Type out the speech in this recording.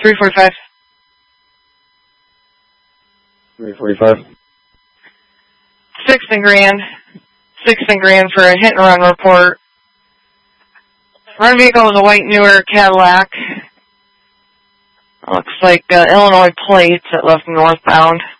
345. 345. 6 and Grand. 6 and Grand for a hit and run report. Run vehicle was a white newer Cadillac. Looks like Illinois plates that left northbound.